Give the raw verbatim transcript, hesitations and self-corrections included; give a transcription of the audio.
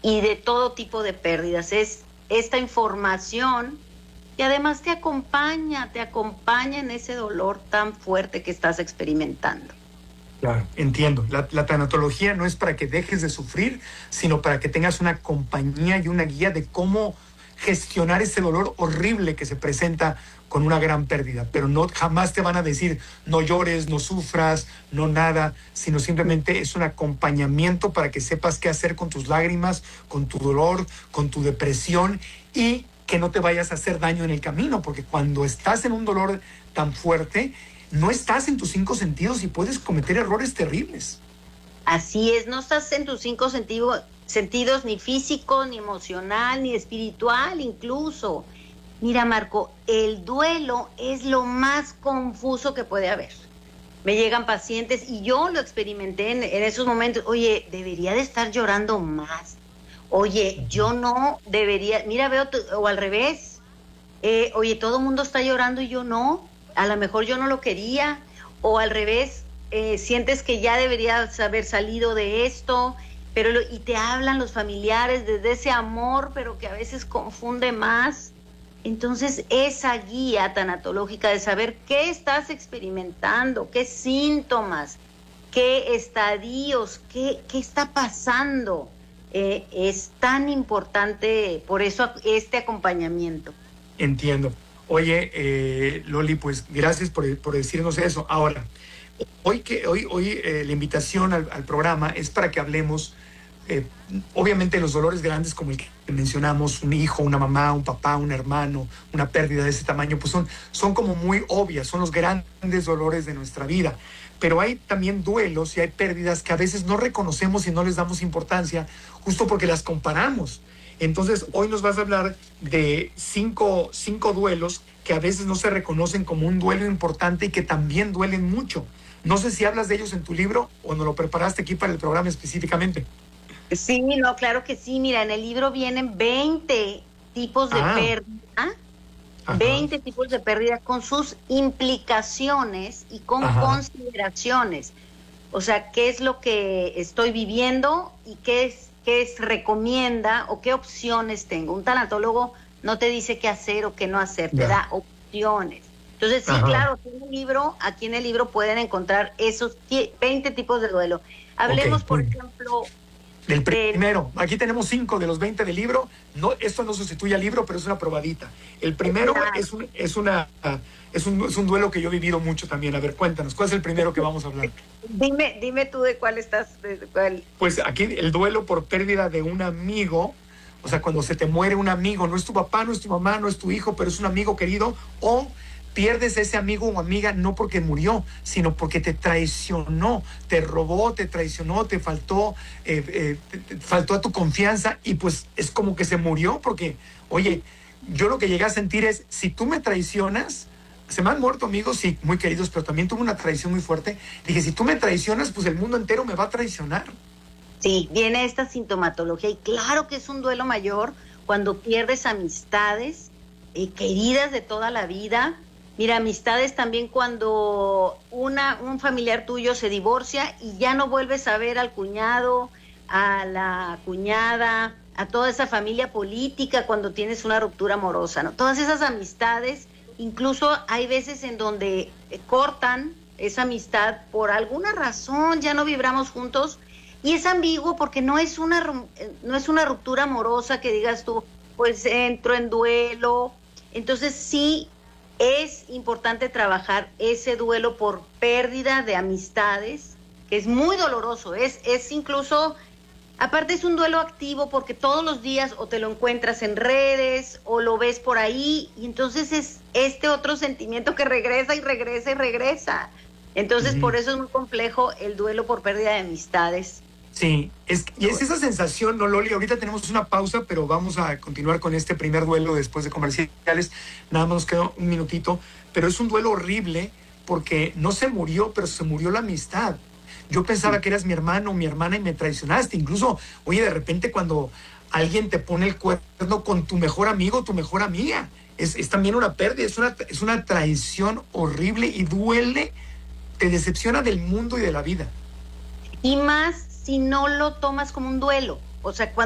y de todo tipo de pérdidas. Es esta información y además te acompaña, te acompaña en ese dolor tan fuerte que estás experimentando. Claro, entiendo. La, la tanatología no es para que dejes de sufrir, sino para que tengas una compañía y una guía de cómo gestionar ese dolor horrible que se presenta con una gran pérdida. Pero no, jamás te van a decir no llores, no sufras, no nada, sino simplemente es un acompañamiento para que sepas qué hacer con tus lágrimas, con tu dolor, con tu depresión, y que no te vayas a hacer daño en el camino, porque cuando estás en un dolor tan fuerte, no estás en tus cinco sentidos y puedes cometer errores terribles. Así es, no estás en tus cinco sentido, sentidos, ni físico, ni emocional, ni espiritual incluso. Mira, Marco, el duelo es lo más confuso que puede haber. Me llegan pacientes y yo lo experimenté en, en esos momentos. Oye, debería de estar llorando más. Oye, yo no debería, mira, veo, o al revés. Eh, oye, todo el mundo está llorando y yo no. A lo mejor yo no lo quería. O al revés, eh, sientes que ya deberías haber salido de esto, pero lo, y te hablan los familiares desde ese amor, pero que a veces confunde más. Entonces, esa guía tanatológica de saber qué estás experimentando, qué síntomas, qué estadios, qué, qué está pasando, eh, es tan importante, por eso este acompañamiento. Entiendo. Oye, eh, Loli, pues gracias por, por decirnos eso. Ahora, hoy, que, hoy, hoy eh, la invitación al, al programa es para que hablemos, eh, obviamente, los dolores grandes como el que mencionamos, un hijo, una mamá, un papá, un hermano, una pérdida de ese tamaño, pues son, son como muy obvias, son los grandes dolores de nuestra vida. Pero hay también duelos y hay pérdidas que a veces no reconocemos y no les damos importancia, justo porque las comparamos. Entonces, hoy nos vas a hablar de cinco, cinco duelos que a veces no se reconocen como un duelo importante y que también duelen mucho. No sé si hablas de ellos en tu libro o no lo preparaste aquí para el programa específicamente. Sí, no, claro que sí. Mira, en el libro vienen veinte tipos de Ah. pérdida, Ajá. veinte tipos de pérdida con sus implicaciones y con Ajá. consideraciones. O sea, qué es lo que estoy viviendo y qué es qué es, recomienda o qué opciones tengo. Un tanatólogo no te dice qué hacer o qué no hacer, te Ya. da opciones. Entonces, sí, Ajá. claro, aquí en el libro, aquí en el libro pueden encontrar esos veinte tipos de duelo. Hablemos, Ok, por muy- ejemplo, Del del- primero. Aquí tenemos cinco de los veinte del libro. No, esto no sustituye al libro, pero es una probadita. El primero Claro. es un, es una, es un, es un duelo que yo he vivido mucho también. A ver, cuéntanos, ¿cuál es el primero que vamos a hablar? Dime, dime tú de cuál estás, de cuál. Pues aquí el duelo por pérdida de un amigo, o sea, cuando se te muere un amigo, no es tu papá, no es tu mamá, no es tu hijo, pero es un amigo querido, o pierdes a ese amigo o amiga no porque murió, sino porque te traicionó, te robó, te traicionó, te faltó, eh, eh, te, te faltó a tu confianza y pues es como que se murió porque, oye, yo lo que llegué a sentir es, si tú me traicionas, se me han muerto amigos, sí, muy queridos, pero también tuve una traición muy fuerte. Dije, si tú me traicionas, pues el mundo entero me va a traicionar. Sí, viene esta sintomatología y claro que es un duelo mayor cuando pierdes amistades eh, queridas de toda la vida. Mira, amistades también cuando una, un familiar tuyo se divorcia y ya no vuelves a ver al cuñado, a la cuñada, a toda esa familia política cuando tienes una ruptura amorosa, ¿no? Todas esas amistades, incluso hay veces en donde eh, cortan esa amistad por alguna razón, ya no vibramos juntos. Y es ambiguo porque no es una no es una ruptura amorosa que digas tú, pues entro en duelo. Entonces sí es importante trabajar ese duelo por pérdida de amistades, que es muy doloroso, es, es incluso, aparte es un duelo activo porque todos los días o te lo encuentras en redes o lo ves por ahí y entonces es este otro sentimiento que regresa y regresa y regresa. Entonces uh-huh. Por eso es muy complejo el duelo por pérdida de amistades. Sí, es, y es esa sensación, ¿no, Loli? Ahorita tenemos una pausa, pero vamos a continuar con este primer duelo después de comerciales. Nada más nos queda un minutito, pero es un duelo horrible porque no se murió, pero se murió la amistad. Yo pensaba sí. que eras mi hermano o mi hermana y me traicionaste. Incluso, oye, de repente cuando alguien te pone el cuerno con tu mejor amigo, tu mejor amiga, es, es también una pérdida, es una, es una traición horrible y duele, te decepciona del mundo y de la vida. Y más si no lo tomas como un duelo. O sea, cuando